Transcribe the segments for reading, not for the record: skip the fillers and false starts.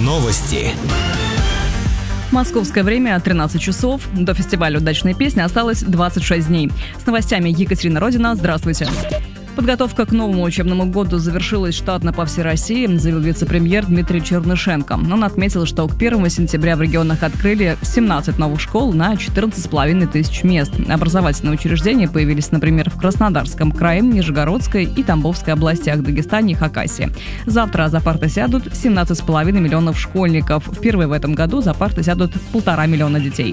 Новости. Московское время 13 часов. До фестиваля «Удачные песни» осталось 26 дней. С новостями Екатерина Родина. Здравствуйте. Подготовка к новому учебному году завершилась штатно по всей России, заявил вице-премьер Дмитрий Чернышенко. Он отметил, что к 1 сентября в регионах открыли 17 новых школ на 14,5 тысяч мест. Образовательные учреждения появились, например, в Краснодарском крае, Нижегородской и Тамбовской областях, Дагестане и Хакасии. Завтра за парты сядут 17,5 миллионов школьников. Впервые в этом году за парты сядут 1,5 миллиона детей.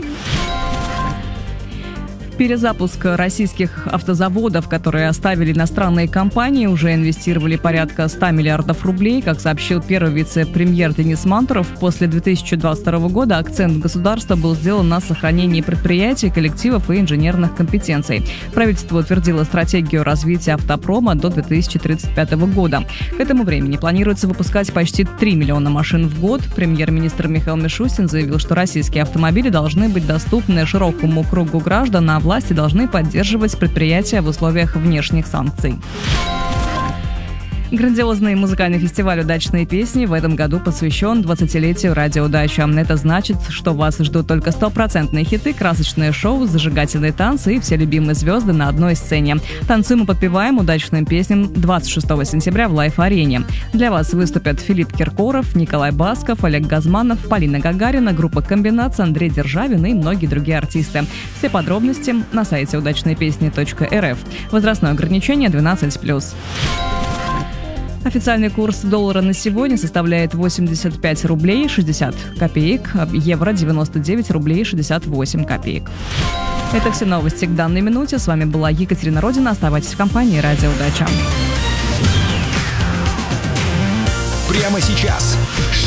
Перезапуск российских автозаводов, которые оставили иностранные компании, уже инвестировали порядка 100 миллиардов рублей. Как сообщил первый вице-премьер Денис Мантуров, после 2022 года акцент государства был сделан на сохранении предприятий, коллективов и инженерных компетенций. Правительство утвердило стратегию развития автопрома до 2035 года. К этому времени планируется выпускать почти 3 миллиона машин в год. Премьер-министр Михаил Мишустин заявил, что российские автомобили должны быть доступны широкому кругу граждан, а власти должны поддерживать предприятия в условиях внешних санкций. Грандиозный музыкальный фестиваль «Удачные песни» в этом году посвящен 20-летию радио «Удача». Это значит, что вас ждут только стопроцентные хиты, красочные шоу, зажигательные танцы и все любимые звезды на одной сцене. Танцуем и подпеваем удачным песням 26 сентября в Лайф-арене. Для вас выступят Филипп Киркоров, Николай Басков, Олег Газманов, Полина Гагарина, группа «Комбинация», Андрей Державин и многие другие артисты. Все подробности на сайте удачныепесни.рф. Возрастное ограничение 12+. Официальный курс доллара на сегодня составляет 85 рублей 60 копеек, евро 99 рублей 68 копеек. Это все новости к данной минуте. С вами была Екатерина Родина. Оставайтесь в компании «Радио Удача». Прямо сейчас